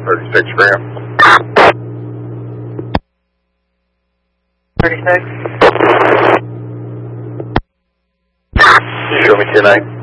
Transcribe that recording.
36 gram. 36. Can you show me tonight?